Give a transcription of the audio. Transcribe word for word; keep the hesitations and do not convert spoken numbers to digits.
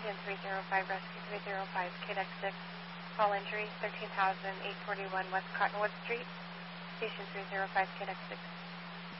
Indian three zero five, Rescue three zero five, K D E X six, call injury, thirteen thousand eight forty-one West Cottonwood Street, Station three zero five, K D E X six.